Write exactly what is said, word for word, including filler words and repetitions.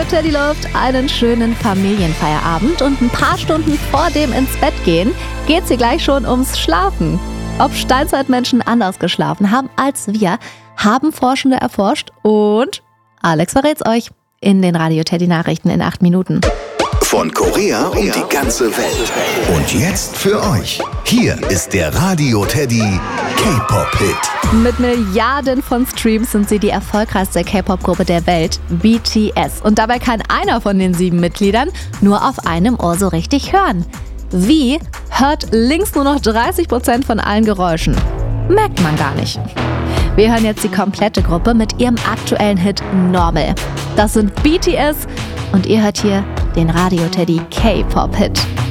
Radio Teddy Loft einen schönen Familienfeierabend und ein paar Stunden vor dem ins Bett gehen geht's hier gleich schon ums Schlafen. Ob Steinzeitmenschen anders geschlafen haben als wir, haben Forschende erforscht und Alex verrät's euch in den Radio Teddy Nachrichten in acht Minuten. Von Korea um die ganze Welt. Und jetzt für euch. Hier ist der Radio Teddy K-Pop-Hit. Mit Milliarden von Streams sind sie die erfolgreichste K-Pop-Gruppe der Welt, B T S. Und dabei kann einer von den sieben Mitgliedern nur auf einem Ohr so richtig hören. Wie hört links nur noch dreißig Prozent von allen Geräuschen? Merkt man gar nicht. Wir hören jetzt die komplette Gruppe mit ihrem aktuellen Hit Normal. Das sind B T S und ihr hört hier den Radio Teddy K-Pop-Hit.